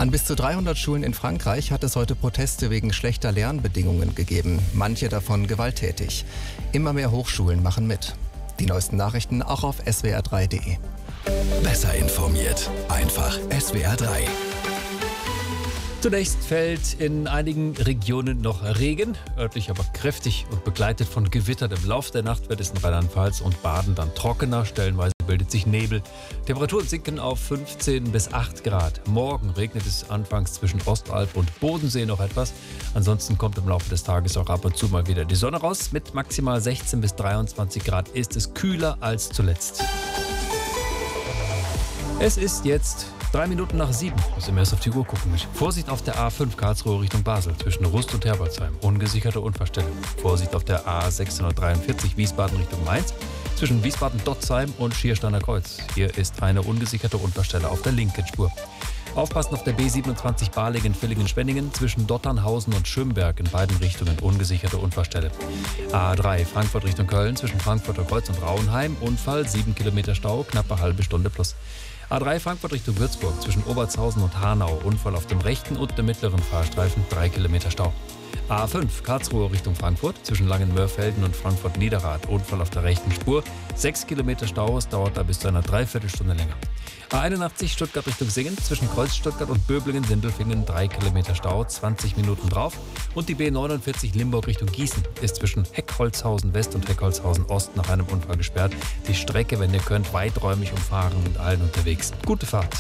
An bis zu 300 Schulen in Frankreich hat es heute Proteste wegen schlechter Lernbedingungen gegeben, manche davon gewalttätig. Immer mehr Hochschulen machen mit. Die neuesten Nachrichten auch auf swr3.de. Besser informiert, einfach SWR3. Zunächst fällt in einigen Regionen noch Regen, örtlich aber kräftig und begleitet von Gewittern. Im Laufe der Nacht wird es in Rheinland-Pfalz und Baden dann trockener, stellenweise bildet sich Nebel. Temperaturen sinken auf 15 bis 8 Grad. Morgen regnet es anfangs zwischen Ostalb und Bodensee noch etwas. Ansonsten kommt im Laufe des Tages auch ab und zu mal wieder die Sonne raus. Mit maximal 16 bis 23 Grad ist es kühler als zuletzt. Es ist jetzt 3 Minuten nach 7. Müssen wir erst auf die Uhr gucken. Mit Vorsicht auf der A5 Karlsruhe Richtung Basel zwischen Rust und Herbolzheim. Ungesicherte Unfallstelle. Vorsicht auf der A643 Wiesbaden Richtung Mainz zwischen Wiesbaden-Dotzheim und Schiersteiner Kreuz. Hier ist eine ungesicherte Unfallstelle auf der linken Spur. Aufpassen auf der B27 Balingen-Villingen-Schwenningen zwischen Dotternhausen und Schönberg in beiden Richtungen ungesicherte Unfallstelle. A3 Frankfurt Richtung Köln zwischen Frankfurter Kreuz und Rauenheim. Unfall, 7 Kilometer Stau, knappe halbe Stunde plus. A3 Frankfurt Richtung Würzburg zwischen Obertshausen und Hanau. Unfall auf dem rechten und dem mittleren Fahrstreifen, 3 Kilometer Stau. A5 Karlsruhe Richtung Frankfurt zwischen Langenmörfelden und Frankfurt-Niederrad. Unfall auf der rechten Spur, 6 Kilometer Stau. Es dauert da bis zu einer Dreiviertelstunde länger. A81 Stuttgart Richtung Singen zwischen Kreuz Stuttgart und Böblingen-Sindelfingen, 3 Kilometer Stau, 20 Minuten drauf. Und die B49 Limburg Richtung Gießen ist zwischen Heckholzhausen West und Heckholzhausen Ost nach einem Unfall gesperrt. Die Strecke, wenn ihr könnt, weiträumig umfahren und allen unterwegs. Gute Fahrt.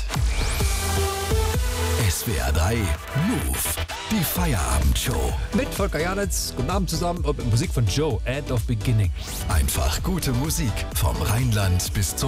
SWR3 Move, die Feierabendshow. Mit Volker Janitz, guten Abend zusammen und mit Musik von Joe, End of Beginning. Einfach gute Musik vom Rheinland bis zum